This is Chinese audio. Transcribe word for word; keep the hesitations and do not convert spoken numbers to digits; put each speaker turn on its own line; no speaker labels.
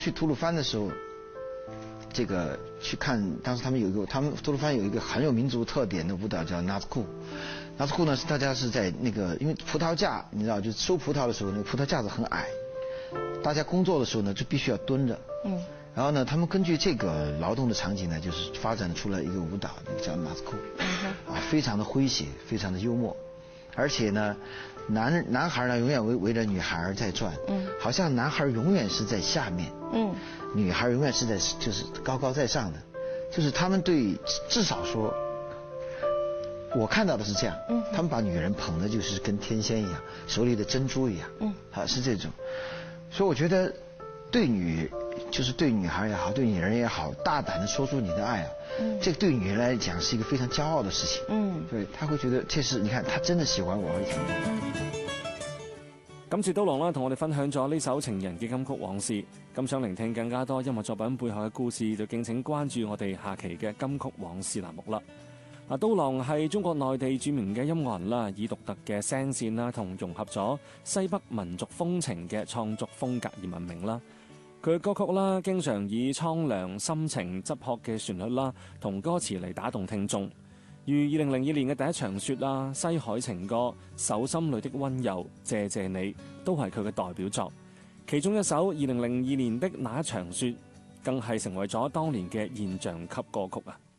去吐魯番的時候，這個去看，當時他們有一個，他們吐魯番有一個很有民族特點的舞蹈叫納茲庫。納茲庫呢是大家是在那個，因為葡萄架，你知道，就收葡萄的時候，那個葡萄架子很矮，大家工作的時候呢就必須要蹲着。嗯。然後呢，他們根據這個勞動的場景呢，就是發展出了一個舞蹈，那個叫納茲庫。嗯。啊，非常的詼諧，非常的幽默，而且呢。男男孩呢永遠圍圍着女孩在轉，嗯，好像男孩永遠是在下面，嗯，女孩永遠是在就是高高在上的，就是他們對至少說，我看到的是這樣，嗯，他們把女人捧的就是跟天仙一樣，手裏的珍珠一樣，嗯，啊是這種，所以我覺得對女就是對女孩也好，對女人也好，大膽的說出你的愛啊，嗯，這個對女人來講是一個非常驕傲的事情，嗯，對，她會覺得這是你看她真的喜歡我而且。
今次刀郎啦，同我哋分享咗呢首情人嘅金曲往事。咁想聆聽更加多音樂作品背後嘅故事，就敬請關注我哋下期嘅金曲往事欄目啦。嗱，刀郎係中國內地著名嘅音樂人啦，以獨特嘅聲線啦，同融合咗西北民族風情嘅創作風格而聞名啦。佢嘅歌曲啦，經常以蒼涼、深情、質樸嘅旋律啦，同歌詞嚟打動聽眾。如二零零二年嘅第一場雪啦、西海情歌、手心裏的溫柔、謝謝你，都係佢嘅代表作。其中一首二零零二年的那一場雪，更係成為咗當年嘅現象級歌曲啊！